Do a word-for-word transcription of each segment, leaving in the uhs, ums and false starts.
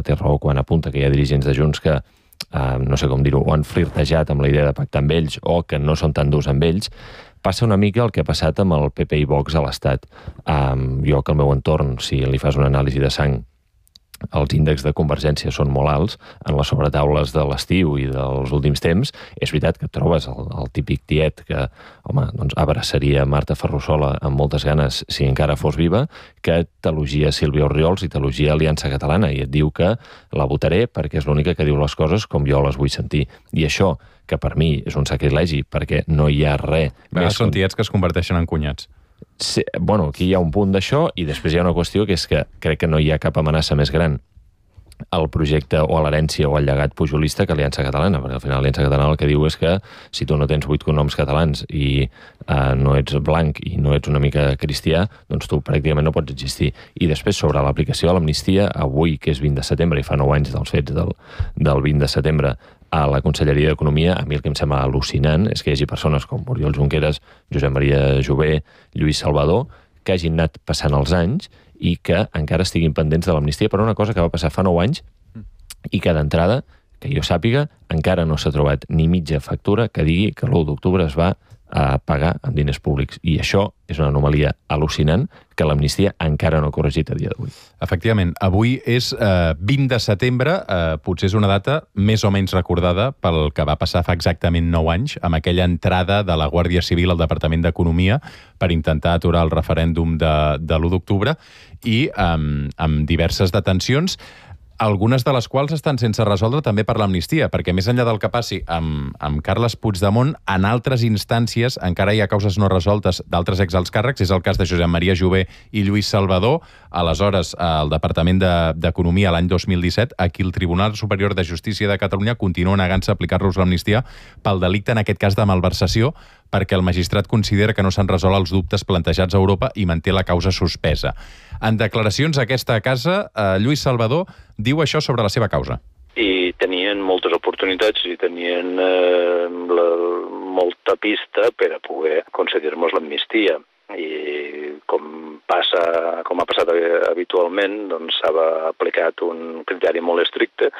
té raó quan apunta que hi ha dirigents de Junts que, eh, no sé com dir-ho, o han flirtejat amb la idea de pactar amb ells o que no són tan durs amb ells. Passa una mica el que ha passat amb el P P i Vox a l'Estat. Um, jo que al meu entorn, si li fas una anàlisi de sang, els índexs de convergència són molt alts, en les sobretaules de l'estiu i dels últims temps, és veritat que trobes el, el típic tiet que, home, doncs abraçaria Marta Ferrusola amb moltes ganes si encara fos viva, que t'elogia Sílvia Orriols i t'elogia Aliança Catalana i et diu que la votaré perquè és l'única que diu les coses com jo les vull sentir. I això, que per mi és un sacrilegi, perquè no hi ha res... Més són tiets que es converteixen en cunyats. Sí, bueno, aquí hi ha un punt d'això i després hi ha una qüestió que és que crec que no hi ha cap amenaça més gran al projecte o a l'herència o al llegat pujolista que Aliança Catalana, perquè al final Aliança Catalana el que diu és que si tu no tens vuit cognoms catalans i uh, no ets blanc i no ets una mica cristià, doncs tu pràcticament no pots existir. I després sobre l'aplicació de l'amnistia, avui que és vint de setembre i fa nou anys dels fets del, del vint de setembre, a la Conselleria d'Economia, a mi el que em sembla al·lucinant és que hi hagi persones com Oriol Junqueras, Josep Maria Jové, Lluís Salvador, que hagin anat passant els anys i que encara estiguin pendents de l'amnistia per una cosa que va passar fa nou anys i que d'entrada, que jo sàpiga, encara no s'ha trobat ni mitja factura que digui que l'u d'octubre es va a pagar amb diners públics. I això és una anomalia al·lucinant que l'amnistia encara no ha corregit a dia d'avui. Efectivament, avui és eh, vint de setembre, eh, potser és una data més o menys recordada pel que va passar fa exactament nou anys, amb aquella entrada de la Guàrdia Civil al Departament d'Economia per intentar aturar el referèndum de, de l'u d'octubre i amb, amb diverses detencions, algunes de les quals estan sense resoldre també per l'amnistia, perquè més enllà del que passi amb, amb Carles Puigdemont, en altres instàncies encara hi ha causes no resoltes d'altres exalts càrrecs. És el cas de Josep Maria Jové i Lluís Salvador, aleshores al Departament d'Economia de, l'any dos mil disset, aquí el Tribunal Superior de Justícia de Catalunya continua negant-se a aplicar-los l'amnistia pel delicte, en aquest cas de malversació, perquè el magistrat considera que no s'han resolt els dubtes plantejats a Europa i manté la causa suspesa. En declaracions a aquesta casa, eh, Lluís Salvador diu això sobre la seva causa. I tenien moltes oportunitats i tenien eh, la, molta pista per a poder concedir-nos l'amnistia. I com passa, com ha passat habitualment, doncs s'ha aplicat un criteri molt estricte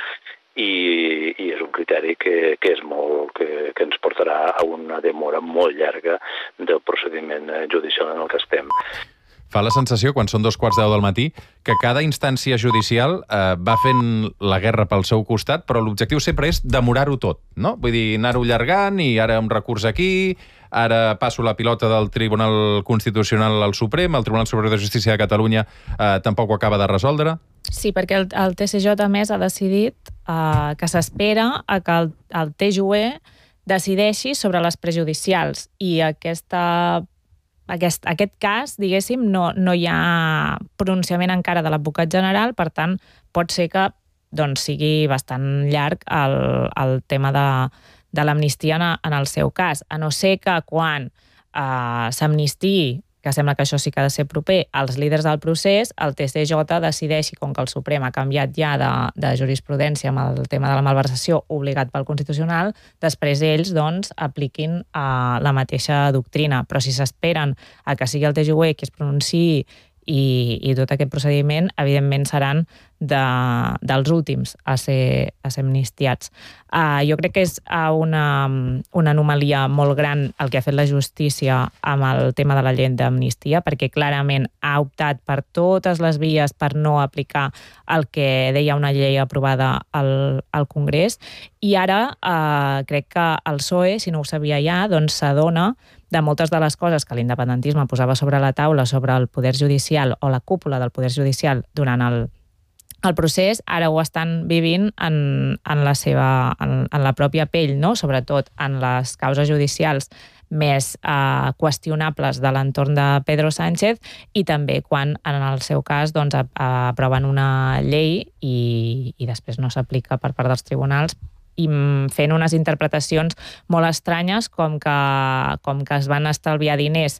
i, i és un criteri que, que, és molt, que, que ens portarà a una demora molt llarga del procediment judicial en el que estem. Fa la sensació, quan són dos quarts de deu del matí, que cada instància judicial eh, va fent la guerra pel seu costat, però l'objectiu sempre és demorar-ho tot, no? Vull dir, anar-ho allargant i ara un recurs aquí, ara passo la pilota del Tribunal Constitucional al Suprem, el Tribunal Superior de Justícia de Catalunya eh, tampoc ho acaba de resoldre. Sí, perquè el, el T C J, a més, ha decidit eh, que s'espera a que el, el T J U E decideixi sobre les prejudicials i aquesta Aquest, aquest cas, diguéssim, no, no hi ha pronunciament encara de l'advocat general, per tant, pot ser que doncs, sigui bastant llarg el, el tema de, de l'amnistia en, en el seu cas. A no ser que quan eh, s'amnistiï, que sembla que això sí que ha de ser proper, als líders del procés, el T C J decideixi, com que el Suprem ha canviat ja de, de jurisprudència amb el tema de la malversació obligat pel Constitucional, després ells doncs, apliquin uh, la mateixa doctrina. Però si s'esperen a que sigui el T J U E qui es pronunciï i, i tot aquest procediment, evidentment seran de, dels últims a ser, a ser amnistiats. Uh, jo crec que és uh, una, una anomalia molt gran el que ha fet la justícia amb el tema de la llei d'amnistia, perquè clarament ha optat per totes les vies per no aplicar el que deia una llei aprovada al, al Congrés, i ara uh, crec que el P S O E, si no ho sabia ja, doncs s'adona de moltes de les coses que l'independentisme posava sobre la taula sobre el poder judicial o la cúpula del poder judicial durant el, el procés, ara ho estan vivint en, en, la, seva, en, en la pròpia pell, no? Sobretot en les causes judicials més eh, qüestionables de l'entorn de Pedro Sánchez i també quan, en el seu cas, doncs, aproven una llei i, i després no s'aplica per part dels tribunals, i fent unes interpretacions molt estranyes, com que, com que es van estalviar diners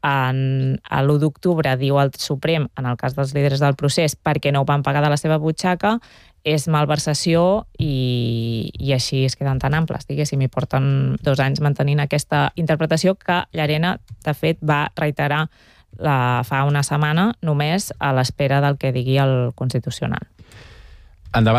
en, a l'u d'octubre, diu el Suprem, en el cas dels líders del procés, perquè no ho van pagar de la seva butxaca, és malversació i, i així es queden tan amples, diguéssim, i porten dos anys mantenint aquesta interpretació que Llarena, de fet, va reiterar la, fa una setmana només a l'espera del que digui el Constitucional. Endavant.